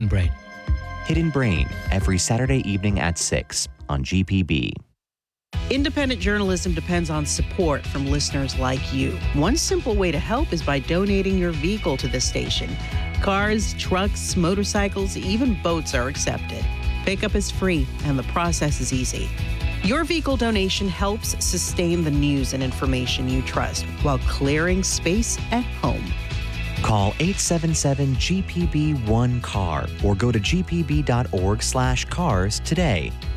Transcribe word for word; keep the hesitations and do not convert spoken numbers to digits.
Brain. Hidden Brain, every Saturday evening at six on G P B. Independent journalism depends on support from listeners like you. One simple way to help is by donating your vehicle to the station. Cars, trucks, motorcycles, even boats are accepted. Pickup is free and the process is easy. Your vehicle donation helps sustain the news and information you trust while clearing space at home. Call eight seven seven G P B one C A R or go to g p b dot org slash cars today.